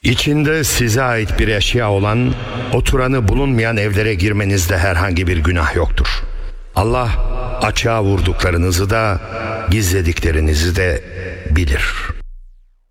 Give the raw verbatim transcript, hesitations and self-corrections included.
İçinde size ait bir eşya olan, oturanı bulunmayan evlere girmenizde herhangi bir günah yoktur. Allah açığa vurduklarınızı da gizlediklerinizi de bilir.